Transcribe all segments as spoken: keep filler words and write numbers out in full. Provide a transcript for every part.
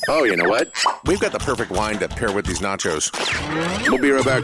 Oh, you know what? We've got the perfect wine to pair with these nachos. We'll be right back.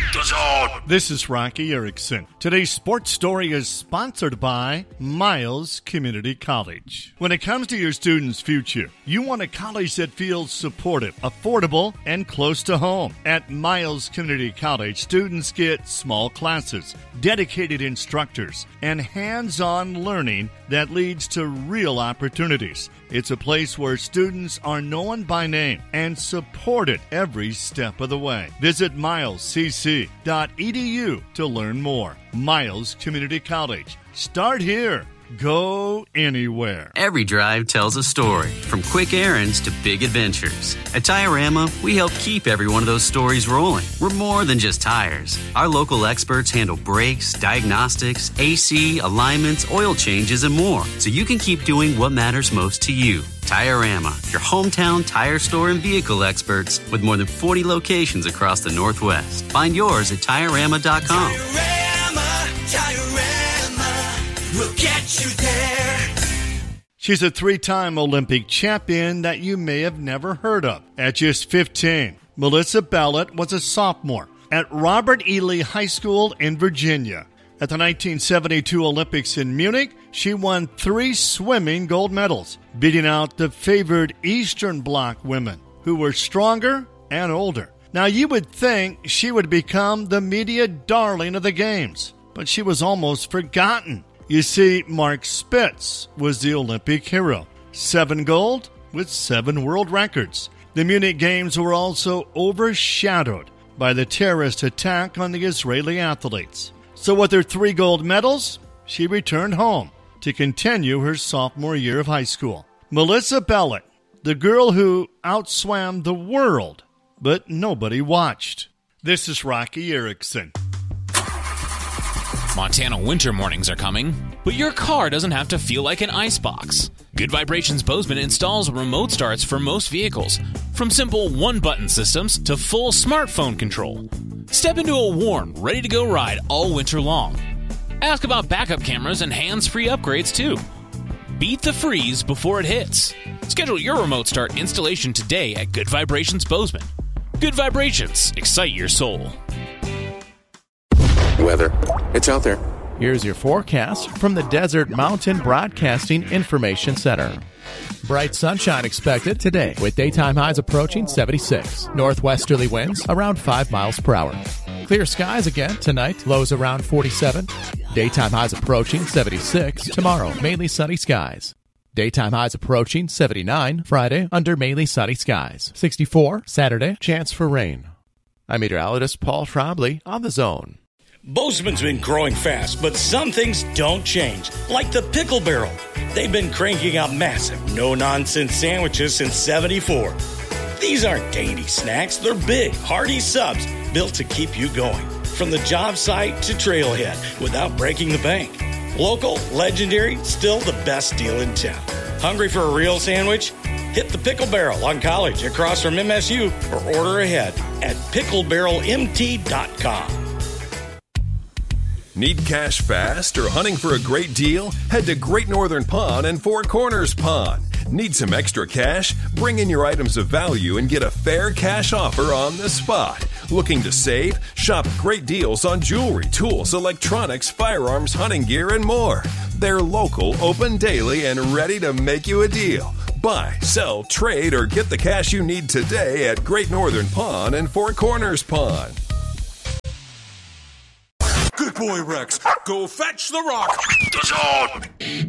This is Rocky Erickson. Today's sports story is sponsored by Miles Community College. When it comes to your students' future, you want a college that feels supportive, affordable, and close to home. At Miles Community College, students get small classes, dedicated instructors, and hands-on learning that leads to real opportunities. It's a place where students are known by name and supported every step of the way. Visit miles c c dot e d u to learn more. Miles Community College. Start here. Go anywhere. Every drive tells a story, from quick errands to big adventures. At Tire-Rama, we help keep every one of those stories rolling. We're more than just tires. Our local experts handle brakes, diagnostics, A C, alignments, oil changes, and more, so you can keep doing what matters most to you. Tire-Rama, your hometown tire store and vehicle experts with more than forty locations across the Northwest. Find yours at Tire Rama dot com. Tire-Rama, Tire-Rama, we'll get you there. She's a three-time Olympic champion that you may have never heard of. At just fifteen, Melissa Ballot was a sophomore at Robert E. Lee High School in Virginia. At the nineteen seventy-two Olympics in Munich, she won three swimming gold medals, beating out the favored Eastern Bloc women, who were stronger and older. Now, you would think she would become the media darling of the Games, but she was almost forgotten. You see, Mark Spitz was the Olympic hero. Seven gold with seven world records. The Munich Games were also overshadowed by the terrorist attack on the Israeli athletes. So with her three gold medals, she returned home to continue her sophomore year of high school. Melissa Ballot, the girl who outswam the world, but nobody watched. This is Rocky Erickson. Montana winter mornings are coming, but your car doesn't have to feel like an icebox. Good Vibrations Bozeman installs remote starts for most vehicles, from simple one-button systems to full smartphone control. Step into a warm, ready-to-go ride all winter long. Ask about backup cameras and hands-free upgrades, too. Beat the freeze before it hits. Schedule your remote start installation today at Good Vibrations Bozeman. Good Vibrations. Excite your soul. Weather. It's out there. Here's your forecast from the Desert Mountain Broadcasting Information Center. Bright sunshine expected today with daytime highs approaching seventy-six. Northwesterly winds around five miles per hour. Clear skies again tonight, lows around forty-seven. Daytime highs approaching seventy-six. Tomorrow, mainly sunny skies. Daytime highs approaching seventy-nine. Friday, under mainly sunny skies. sixty-four. Saturday, chance for rain. I'm meteorologist Paul Trombley on The Zone. Bozeman's been growing fast, but some things don't change, like the Pickle Barrel. They've been cranking out massive, no-nonsense sandwiches since seventy-four. These aren't dainty snacks. They're big, hearty subs built to keep you going, from the job site to trailhead, without breaking the bank. Local, legendary, still the best deal in town. Hungry for a real sandwich? Hit the Pickle Barrel on College across from M S U or order ahead at pickle barrel m t dot com. Need cash fast or hunting for a great deal? Head to Great Northern Pawn and Four Corners Pawn. Need some extra cash? Bring in your items of value and get a fair cash offer on the spot. Looking to save? Shop great deals on jewelry, tools, electronics, firearms, hunting gear, and more. They're local, open daily, and ready to make you a deal. Buy, sell, trade, or get the cash you need today at Great Northern Pawn and Four Corners Pawn. Good boy, Rex. Go fetch the rock.